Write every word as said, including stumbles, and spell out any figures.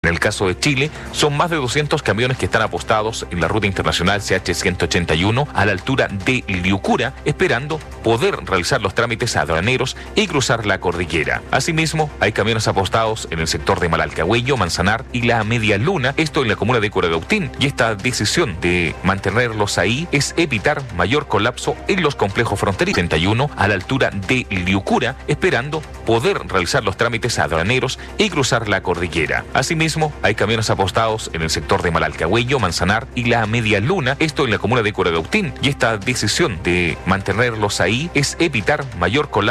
En el caso de Chile, son más de doscientos camiones que están apostados en la ruta internacional C H ciento ochenta y uno a la altura de Liucura, esperando poder realizar los trámites aduaneros y cruzar la cordillera. Asimismo, hay camiones apostados en el sector de Malalcahuello, Manzanar y la Media Luna, esto en la comuna de Curacautín, y esta decisión de mantenerlos ahí es evitar mayor colapso en los complejos fronterizos. setenta y uno a la altura de Liucura, esperando poder realizar los trámites aduaneros y cruzar la cordillera. Asimismo, hay camiones apostados en el sector de Malalcahuello, Manzanar y la Media Luna, esto en la comuna de Curacautín, y esta decisión de mantenerlos ahí es evitar mayor colapso